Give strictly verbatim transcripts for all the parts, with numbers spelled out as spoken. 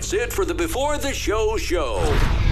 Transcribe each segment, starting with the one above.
That's it for the Before the Show show.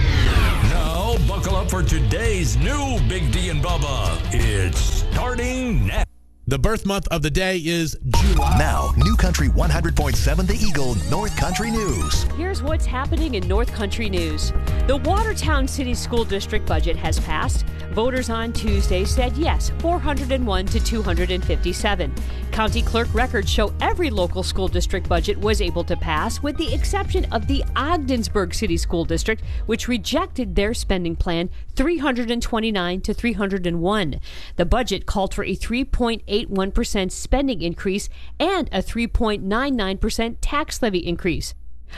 Now, buckle up for today's new Big D and Bubba. It's starting now. The birth month of the day is July. Now, New Country one hundred point seven The Eagle, North Country News. Here's what's happening in North Country News. The Watertown City School District budget has passed. Voters on Tuesday said yes, four hundred one to two hundred fifty-seven. County clerk records show every local school district budget was able to pass, with the exception of the Ogdensburg City School District, which rejected their spending plan three hundred twenty-nine to three hundred one. The budget called for a three point eight one percent spending increase and a three point nine nine percent tax levy increase.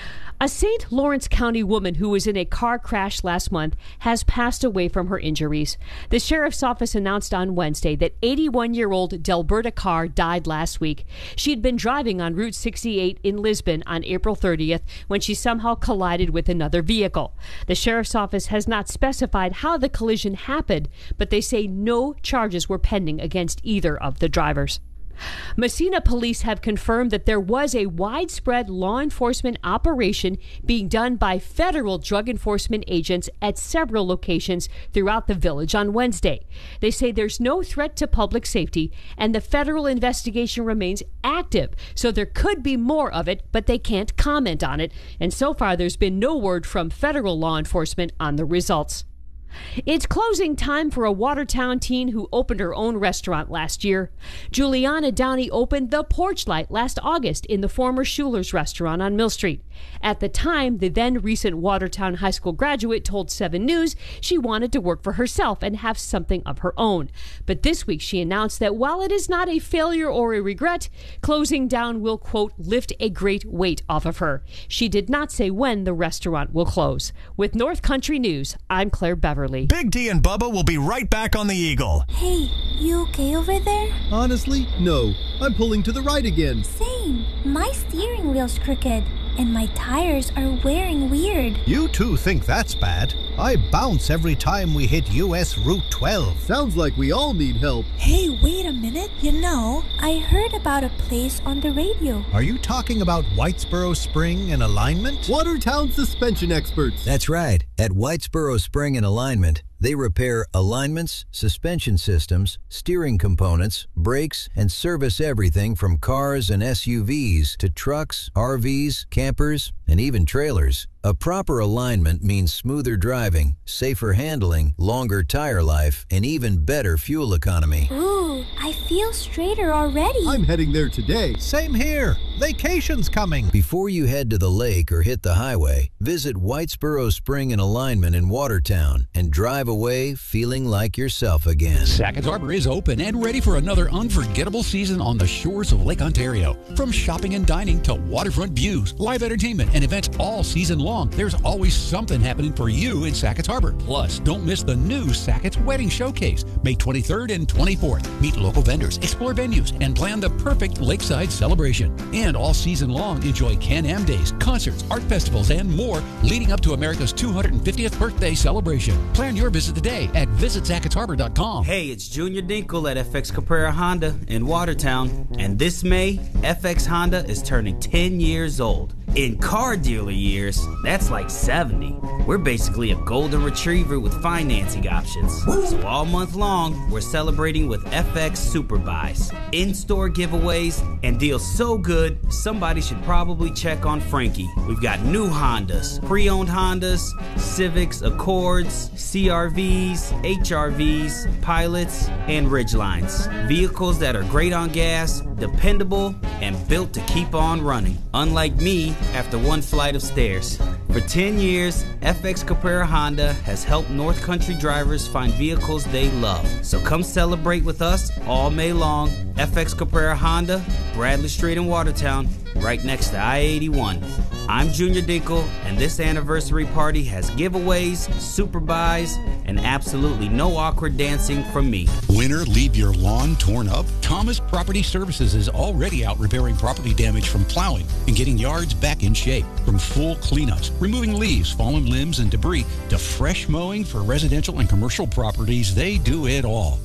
A Saint Lawrence County woman who was in a car crash last month has passed away from her injuries. The sheriff's office announced on Wednesday that eighty-one-year-old Delberta Carr died last week. She had been driving on Route sixty-eight in Lisbon on April thirtieth when she somehow collided with another vehicle. The sheriff's office has not specified how the collision happened, but they say no charges were pending against either of the drivers. Messina police have confirmed that there was a widespread law enforcement operation being done by federal drug enforcement agents at several locations throughout the village on Wednesday. They say there's no threat to public safety and the federal investigation remains active, so there could be more of it, but they can't comment on it. And so far, there's been no word from federal law enforcement on the results. It's closing time for a Watertown teen who opened her own restaurant last year. Juliana Downey opened the Porch Light last August in the former Schuler's restaurant on Mill Street. At the time, the then recent Watertown High School graduate told Seven News she wanted to work for herself and have something of her own. But this week she announced that while it is not a failure or a regret, closing down will, quote, lift a great weight off of her. She did not say when the restaurant will close. With North Country News, I'm Claire Beverly. Big D and Bubba will be right back on the Eagle. Hey, you okay over there? Honestly, no. I'm pulling to the right again. Same. My steering wheel's crooked, and my tires are wearing weird. You two think that's bad. I bounce every time we hit U S Route twelve. Sounds like we all need help. Hey, wait a minute. You know, I heard about a place on the radio. Are you talking about Whitesboro Spring and Alignment? Watertown suspension experts. That's right. At Whitesboro Spring and Alignment, they repair alignments, suspension systems, steering components, brakes, and service everything from cars and S U Vs to trucks, R Vs, campers, and even trailers. A proper alignment means smoother driving, safer handling, longer tire life, and even better fuel economy. Ooh, I feel straighter already. I'm heading there today. Same here. Vacation's coming. Before you head to the lake or hit the highway, visit Whitesboro Spring and Alignment in Watertown and drive away feeling like yourself again. Sackett's Harbor is open and ready for another unforgettable season on the shores of Lake Ontario. From shopping and dining to waterfront views, live entertainment, and events all season long, there's always something happening for you in Sackett's Harbor. Plus, don't miss the new Sackett's Wedding Showcase, May twenty-third and twenty-fourth. Meet local vendors, explore venues, and plan the perfect lakeside celebration. And all season long, enjoy Can-Am Days, concerts, art festivals, and more leading up to America's two hundred fiftieth birthday celebration. Plan your visit today at visit sacketts harbor dot com. Hey, it's Junior Dinkle at F X Caprera Honda in Watertown. And this May, F X Honda is turning ten years old. In car dealer years, that's like seventy. We're basically a golden retriever with financing options. So all month long, we're celebrating with F X Super Buys, in-store giveaways, and deals so good, somebody should probably check on Frankie. We've got new Hondas, pre-owned Hondas, Civics, Accords, C R Vs, H R Vs, Pilots, and Ridgelines. Vehicles that are great on gas, dependable, and built to keep on running. Unlike me, after one flight of stairs. For ten years, F X Caprera Honda has helped North Country drivers find vehicles they love. So come celebrate with us all May long. F X Caprera Honda, Bradley Street in Watertown, right next to I eighty-one. I'm Junior Dinkle, and this anniversary party has giveaways, super buys, and absolutely no awkward dancing from me. Winter, leave your lawn torn up? Thomas Property Services is already out repairing property damage from plowing and getting yards back in shape. From full cleanups, removing leaves, fallen limbs, and debris, to fresh mowing for residential and commercial properties, they do it all.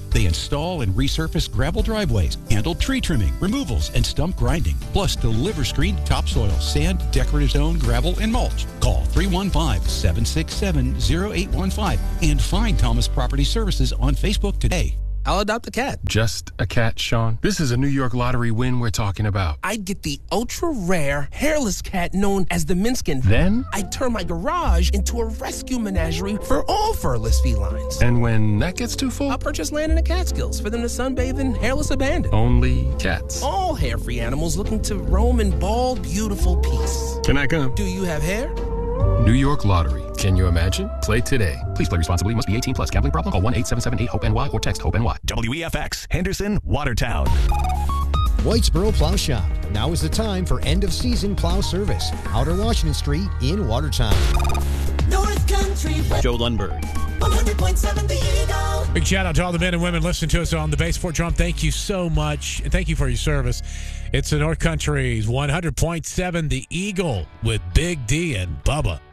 They install and resurface gravel driveways, handle tree trimming, removals, and stump grinding, plus deliver screened topsoil, sand, decorative stone, gravel, and mulch. Call three one five, seven six seven, zero eight one five and find Thomas Property Services on Facebook today. I'll adopt a cat. Just a cat, Sean? This is a New York Lottery win we're talking about. I'd get the ultra-rare, hairless cat known as the Minskin. Then? I'd turn my garage into a rescue menagerie for all furless felines. And when that gets too full? I'll purchase land in the Catskills for them to sunbathe in hairless abandon. Only cats. All hair-free animals looking to roam in bald, beautiful peace. Can I come? Do you have hair? New York Lottery. Can you imagine? Play today. Please play responsibly. Must be eighteen plus. Gambling problem? Call one eight seven seven eight hope N Y or text HOPE-N Y. W E F X, Henderson, Watertown. Whitesboro Plow Shop. Now is the time for end-of-season plow service. Outer Washington Street in Watertown. North Country. Joe Lundberg. one hundred point seven The Eagle. Big shout out to all the men and women listening to us on the Base Fort Drum. Thank you so much. And thank you for your service. It's the North Country's one hundred point seven The Eagle with Big D and Bubba.